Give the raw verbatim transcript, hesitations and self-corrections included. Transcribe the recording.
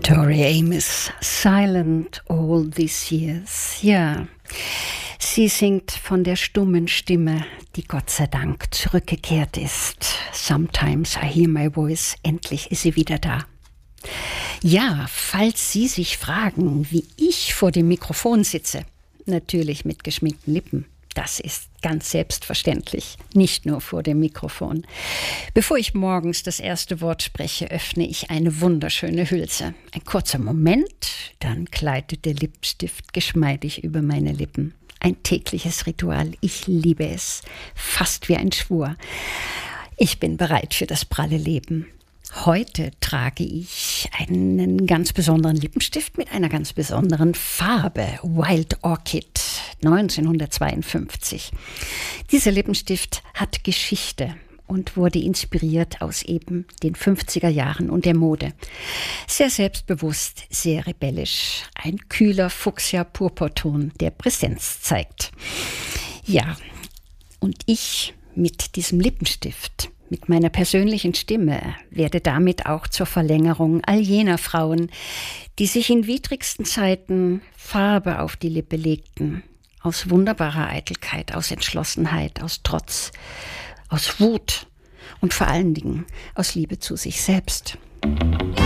Tori Amos, Silent All These Years. Ja, sie singt von der stummen Stimme, die Gott sei Dank zurückgekehrt ist. Sometimes I hear my voice, endlich ist sie wieder da. Ja, falls Sie sich fragen, wie ich vor dem Mikrofon sitze, natürlich mit geschminkten Lippen. Das ist ganz selbstverständlich, nicht nur vor dem Mikrofon. Bevor ich morgens das erste Wort spreche, öffne ich eine wunderschöne Hülse. Ein kurzer Moment, dann gleitet der Lippenstift geschmeidig über meine Lippen. Ein tägliches Ritual, ich liebe es, fast wie ein Schwur. Ich bin bereit für das pralle Leben. Heute trage ich einen ganz besonderen Lippenstift mit einer ganz besonderen Farbe, Wild Orchid, neunzehnhundertzweiundfünfzig. Dieser Lippenstift hat Geschichte und wurde inspiriert aus eben den fünfziger Jahren und der Mode. Sehr selbstbewusst, sehr rebellisch, ein kühler Fuchsia-Purpurton, der Präsenz zeigt. Ja, und ich mit diesem Lippenstift, mit meiner persönlichen Stimme, werde damit auch zur Verlängerung all jener Frauen, die sich in widrigsten Zeiten Farbe auf die Lippe legten, aus wunderbarer Eitelkeit, aus Entschlossenheit, aus Trotz, aus Wut und vor allen Dingen aus Liebe zu sich selbst.